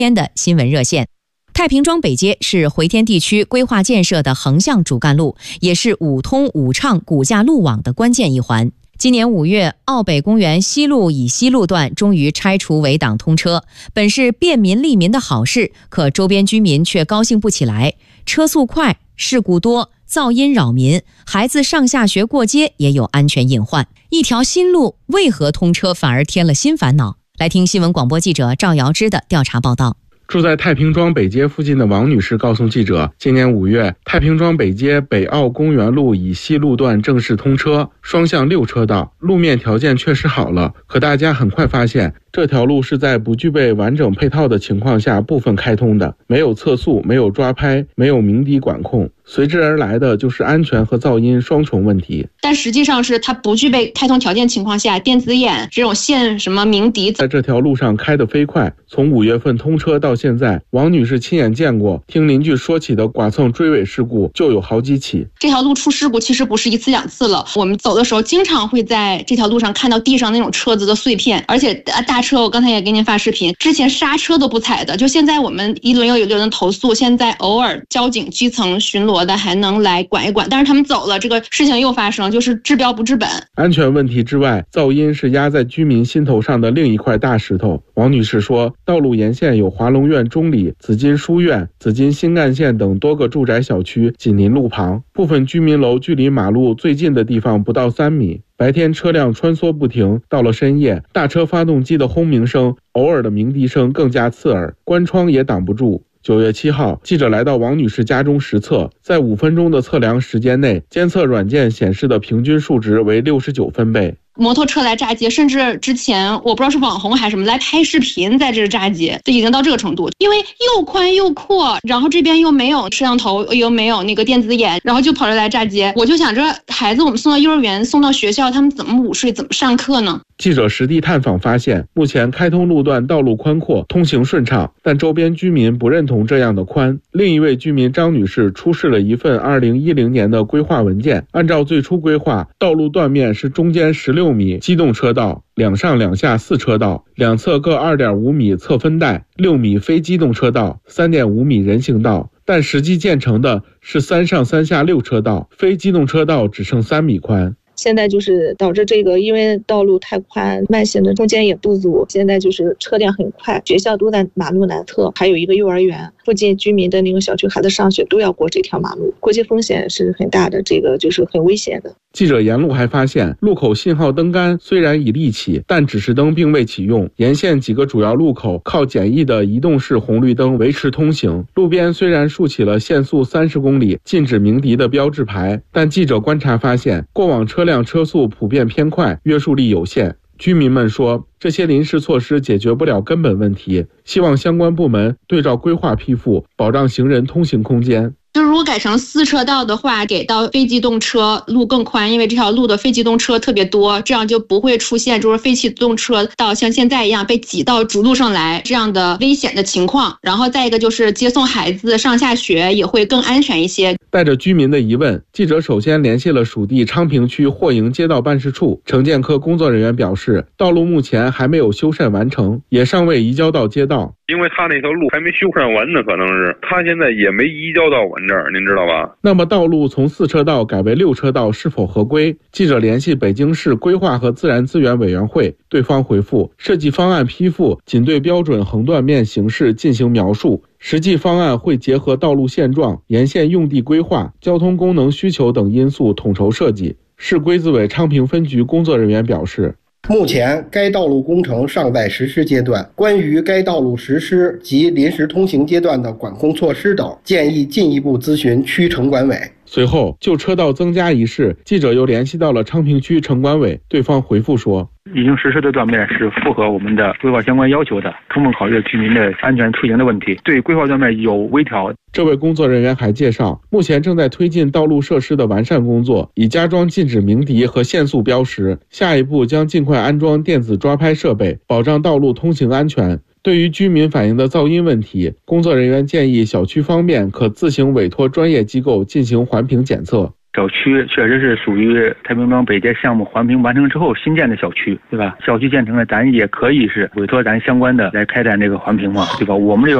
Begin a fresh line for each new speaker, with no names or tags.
天的新闻热线。太平庄北街是回天地区规划建设的横向主干路，也是五通五畅骨架路网的关键一环。今年5月，奥北公园西路以西路段终于拆除围挡通车，本是便民利民的好事，可周边居民却高兴不起来。车速快，事故多，噪音扰民，孩子上下学过街也有安全隐患。一条新路为何通车反而添了新烦恼？来听新闻广播记者赵瑶芝的调查报道。
住在太平庄北街附近的王女士告诉记者，今年5月，太平庄北街北奥公园路以西路段正式通车，双向6车道，路面条件确实好了。可大家很快发现，这条路是在不具备完整配套的情况下部分开通的，没有测速，没有抓拍，没有鸣笛管控，随之而来的就是安全和噪音双重问题。
但实际上是它不具备开通条件情况下，电子眼这种线什么鸣笛
在这条路上开得飞快，从5月份通车到现在，王女士亲眼见过，听邻居说起的剐蹭追尾事故就有好几起。
这条路出事故其实不是1次2次了，我们走的时候经常会在这条路上看到地上那种车子的碎片，而且大车我刚才也给您发视频，之前刹车都不踩的，就现在我们一轮又一轮的投诉，现在偶尔交警基层巡逻的还能来管一管，但是他们走了，这个事情又发生，就是治标不治本。
安全问题之外，噪音是压在居民心头上的另一块大石头。王女士说，道路沿线有华龙苑中里、紫金书院、紫金新干线等多个住宅小区紧邻路旁，部分居民楼距离马路最近的地方不到3米。白天车辆穿梭不停，到了深夜，大车发动机的轰鸣声，偶尔的鸣笛声更加刺耳，关窗也挡不住。9月7号，记者来到王女士家中实测，在5分钟的测量时间内，监测软件显示的平均数值为69分贝。
摩托车来炸街，甚至之前我不知道是网红还是什么来拍视频在这炸街，就已经到这个程度。因为又宽又阔，然后这边又没有摄像头，又没有那个电子眼，然后就跑着来炸街。我就想着孩子我们送到幼儿园送到学校，他们怎么午睡怎么上课呢？
记者实地探访发现，目前开通路段道路宽阔，通行顺畅，但周边居民不认同这样的宽。另一位居民张女士出示了一份2010年的规划文件，按照最初规划，道路断面是中间16米机动车道，2上2下4车道，两侧各2.5米侧分带，6米非机动车道，3.5米人行道。但实际建成的是3上3下6车道，非机动车道只剩3米宽。
现在就是导致这个，因为道路太宽，慢行的空间也不足，现在就是车辆很快，学校都在马路南侧，还有一个幼儿园，附近居民的那个小区孩子上学都要过这条马路，过街风险是很大的，这个就是很危险的。
记者沿路还发现，路口信号灯杆虽然已立起，但指示灯并未启用，沿线几个主要路口靠简易的移动式红绿灯维持通行。路边虽然竖起了限速30公里、禁止鸣笛的标志牌，但记者观察发现，过往车辆车速普遍偏快，约束力有限。居民们说，这些临时措施解决不了根本问题，希望相关部门对照规划批复，保障行人通行空间。
就如果改成4车道的话，给到非机动车路更宽，因为这条路的非机动车特别多，这样就不会出现就是非机动车道像现在一样被挤到主路上来这样的危险的情况。然后再一个就是接送孩子上下学也会更安全一些。
带着居民的疑问，记者首先联系了属地昌平区霍营街道办事处，城建科工作人员表示，道路目前还没有修缮完成，也尚未移交到街道。
因为他那条路还没修缮完呢，可能是他现在也没移交到我们这儿，您知道吧？
那么道路从4车道改为6车道是否合规？记者联系北京市规划和自然资源委员会，对方回复，设计方案批复仅对标准横断面形式进行描述，实际方案会结合道路现状、沿线用地规划、交通功能需求等因素统筹设计。市规资委昌平分局工作人员表示，
目前该道路工程尚在实施阶段，关于该道路实施及临时通行阶段的管控措施等，建议进一步咨询区城管委。
随后就车道增加一事，记者又联系到了昌平区城管委，对方回复说，
已经实施的断面是符合我们的规划相关要求的，充分考虑了居民的安全出行的问题，对规划断面有微调。
这位工作人员还介绍，目前正在推进道路设施的完善工作，已加装禁止鸣笛和限速标识，下一步将尽快安装电子抓拍设备，保障道路通行安全。对于居民反映的噪音问题，工作人员建议小区方面可自行委托专业机构进行环评检测。
小区确实是属于太平庄北街项目环评完成之后新建的小区，对吧？小区建成了，咱也可以是委托咱相关的来开展这个环评嘛，对吧？我们这个